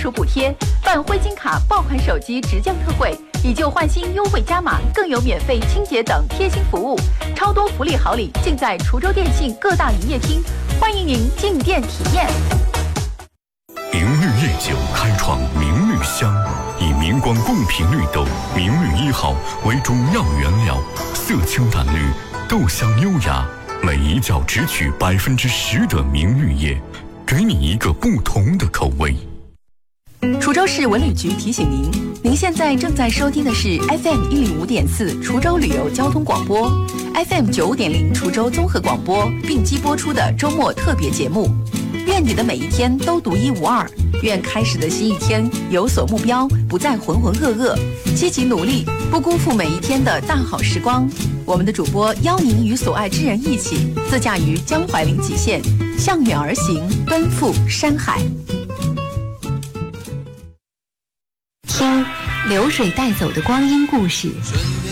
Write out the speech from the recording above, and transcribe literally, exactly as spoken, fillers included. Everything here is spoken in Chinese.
属补贴，办灰金卡爆款手机直降特惠，以旧换新优惠加码，更有免费清洁等贴心服务，超多福利好礼尽在滁州电信各大营业厅，欢迎您进店体验。 明绿夜酒开创明绿香，以明光贡品绿豆明绿一号为主要原料，色清淡绿，豆香优雅，每一角只取百分之十的明绿叶，给你一个不同的口味。 滁州市文旅局提醒您，您现在正在收听的是 F M 一零五点四滁州旅游交通广播 ，F M 九五点零滁州综合广播并机播出的周末特别节目。愿你的每一天都独一无二，愿开始的新一天有所目标，不再浑浑噩噩，积极努力，不辜负每一天的大好时光。我们的主播邀您与所爱之人一起，自驾于江淮临济县，向远而行，奔赴山海。 听流水带走的光阴故事，